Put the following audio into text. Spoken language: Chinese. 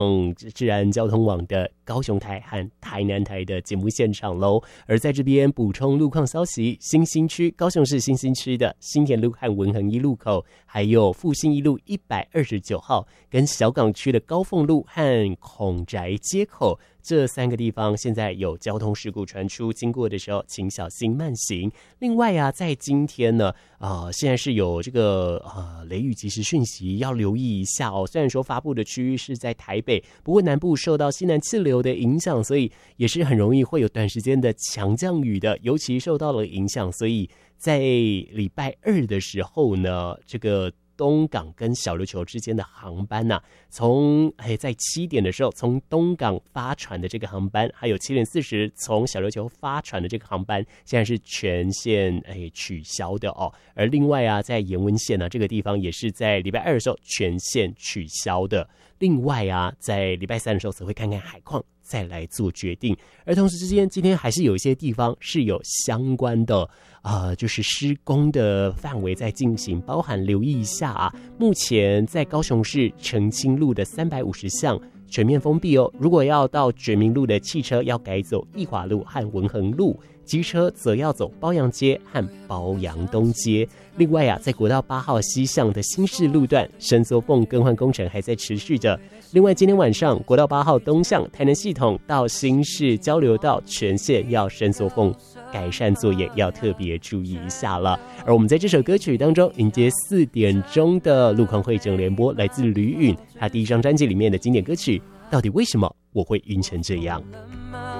治安交通网的高雄台和台南台的节目现场喽。而在这边补充路况消息，新兴区高雄市新兴区的新田路和文衡一路口，还有复兴一路129号，跟小港区的高凤路和孔宅街口这3个地方现在有交通事故传出，经过的时候请小心慢行。另外啊，在今天呢，现在是有这个雷雨即时讯息，要留意一下哦。虽然说发布的区域是在台北，不过南部受到西南气流的影响，所以也是很容易会有短时间的强降雨的，尤其受到了影响，所以在礼拜2的时候呢，这个东港跟小琉球之间的航班啊，在7点的时候从东港发船的这个航班，还有7点40从小琉球发船的这个航班，现在是全线取消的哦。而另外啊，在盐温县啊这个地方也是在礼拜2的时候全线取消的。另外啊，在礼拜3的时候则会看看海况，再来做决定。而同时之间，今天还是有一些地方是有相关的就是施工的范围在进行，包含留意一下啊。目前在高雄市澄清路的350巷全面封闭哦。如果要到觉明路的汽车要改走义华路和文衡路，机车则要走褒阳街和褒阳东街。另外啊，在国道8号西向的新市路段伸缩缝更换工程还在持续着。另外今天晚上国道8号东向台南系统到新市交流道全线要伸缩缝改善作业，要特别注意一下了。而我们在这首歌曲当中迎接4点钟的路况会诊联播，来自吕允他第一张专辑里面的经典歌曲《到底为什么我会晕成这样》。